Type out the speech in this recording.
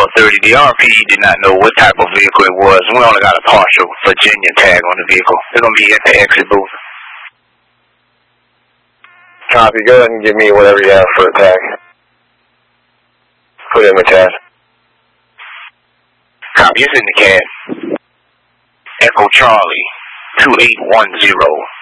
30. The RPD did not know what type of vehicle it was. We only got a partial Virginia tag on the vehicle. They're going to be at the exit booth. Copy. Go ahead and give me whatever you have for a tag. Put in the CAD. Copy. It's in the CAD. Echo Charlie 2810.